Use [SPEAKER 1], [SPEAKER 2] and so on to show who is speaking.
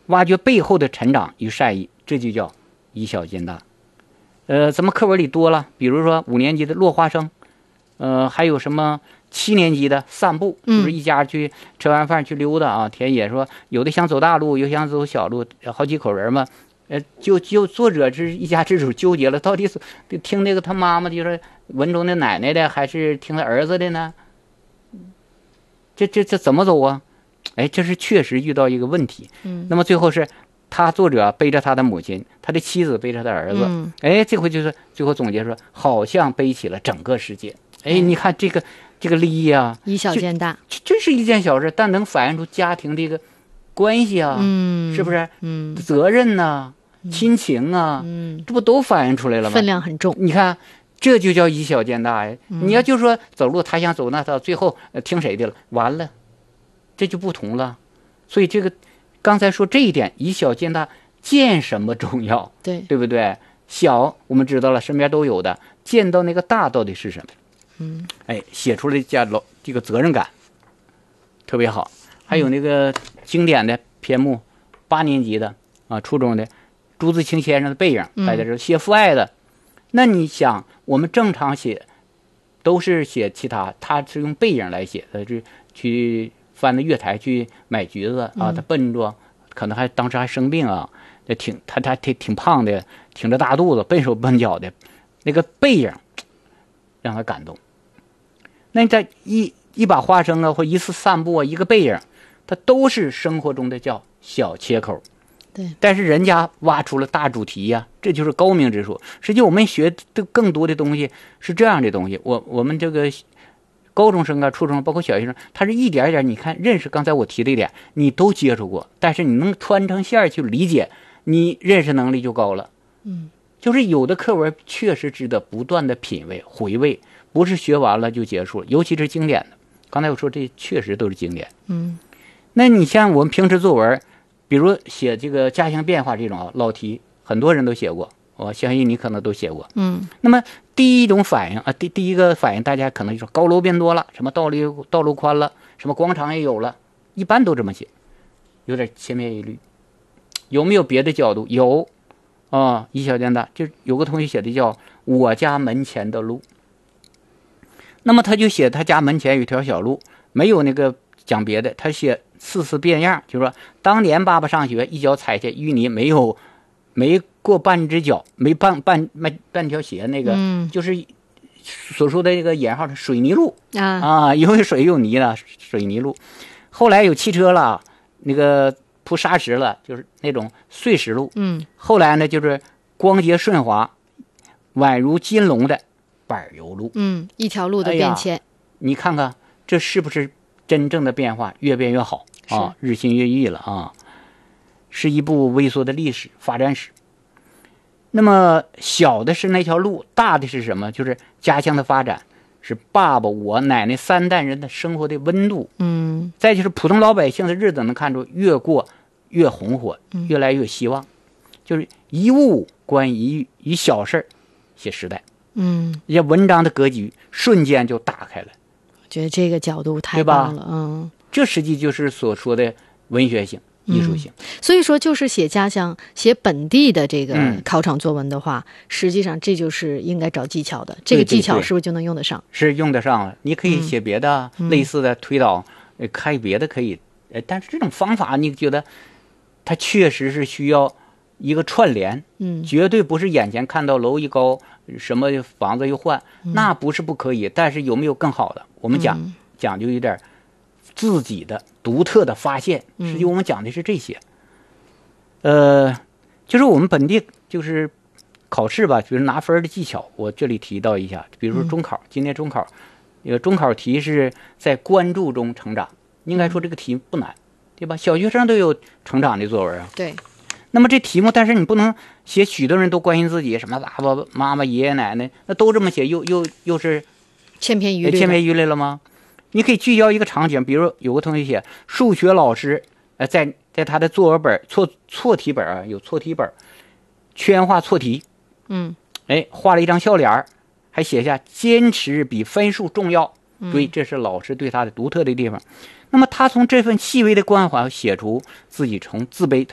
[SPEAKER 1] 挖掘背后的成长与善意，这就叫以小见大。咱们课文里多了，比如说5年级的落花生，还有什么7年级的散步，就是一家去吃完饭去溜达啊，田野，说有的想走大路，有想走小路，好几口人嘛。就作者是一家之主纠结了，到底是听那个他妈妈就是文中的奶奶的，还是听他儿子的呢？这怎么走啊？这是确实遇到一个问题。那么最后是他作者背着他的母亲，他的妻子背着他的儿子。这回就是最后总结说，好像背起了整个世界。你看这个立意啊，
[SPEAKER 2] 以小见大，
[SPEAKER 1] 这是一件小事，但能反映出家庭这个关系啊，是不是？责任呐、亲情啊，这不都反映出来了吗？
[SPEAKER 2] 分量很重。
[SPEAKER 1] 你看，这就叫以小见大呀。你要就说走路，他想走那道，最后听谁的了，完了，这就不同了。所以这个刚才说这一点，以小见大，见什么重要？对不对？小我们知道了，身边都有的，见到那个大到底是什么？写出来这个责任感特别好。还有那个经典的篇目，8年级的啊，初中的朱自清先生的背影，大家知道写父爱的。那你想，我们正常写都是写其他，他是用背影来写的，去翻的月台去买橘子啊，他笨拙，可能当时还生病啊，他挺胖的，挺着大肚子，笨手笨脚的，那个背影让他感动。那在一把花生啊，或一次散步啊，一个背影，它都是生活中的叫小切口。
[SPEAKER 2] 对，
[SPEAKER 1] 但是人家挖出了大主题呀，这就是高明之处。实际我们学的更多的东西是这样的东西，我们这个高中生啊、初中生，包括小学生，他是一点一点，你看认识刚才我提的一点，你都接触过，但是你能穿成线去理解，你认识能力就高了。就是有的课文确实值得不断的品味、回味，不是学完了就结束了，尤其是经典的。刚才我说这确实都是经典。那你像我们平时作文，比如写这个家乡变化这种老题，很多人都写过，我相信你可能都写过。那么第一种反应啊，第一个反应，大家可能就说高楼变多了，什么道路宽了，什么广场也有了，一般都这么写，有点千篇一律。有没有别的角度？有啊，以小见大，就有个同学写的叫我家门前的路。那么他就写他家门前有一条小路，没有那个讲别的，他写4次变样，就说当年爸爸上学，一脚踩下淤泥，没过半只脚，没半条鞋，那个就是所说的那个引号的水泥路啊，有水有泥的水泥路。后来有汽车了，那个铺砂石了，就是那种碎石路。后来呢，就是光洁顺滑，宛如金龙的柏油路。
[SPEAKER 2] 一条路的变迁。
[SPEAKER 1] 你看看这是不是真正的变化，越变越好啊，日新月异了啊，是一部微缩的历史发展史。那么小的是那条路，大的是什么？就是家乡的发展，是爸爸我奶奶3代人的生活的温度。再就是普通老百姓的日子能看出越过越红火，越来越希望。就是一物观一域，以小事写时代。这文章的格局瞬间就打开了。
[SPEAKER 2] 我觉得这个角度太棒了。
[SPEAKER 1] 这实际就是所说的文学性、艺术性。
[SPEAKER 2] 所以说，就是写家乡、写本地的这个考场作文的话，实际上这就是应该找技巧的。这个技巧是不是就能用得上？
[SPEAKER 1] 是用得上了。你可以写别的类似的推导，开别的可以。但是这种方法，你觉得它确实是需要一个串联，绝对不是眼前看到楼一高，什么房子又换，那不是不可以。但是有没有更好的？我们讲究一点自己的独特的发现。实际我们讲的是这些。就是我们本地就是考试吧，比如拿分的技巧，我这里提到一下。比如说中考，今年中考，中考题是在关注中成长。应该说这个题不难，对吧？小学生都有成长的作文啊。
[SPEAKER 2] 对。
[SPEAKER 1] 那么这题目，但是你不能写许多人都关心自己，什么爸爸妈妈、爷爷奶奶，那都这么写，又是
[SPEAKER 2] 千篇一律
[SPEAKER 1] 了吗？你可以聚焦一个场景，比如有个同学写数学老师，在他的作文本错题本啊，有错题本，圈画错题，画了一张笑脸，还写下坚持比分数重要，所以这是老师对他的独特的地方。那么他从这份细微的关怀写出自己从自卑，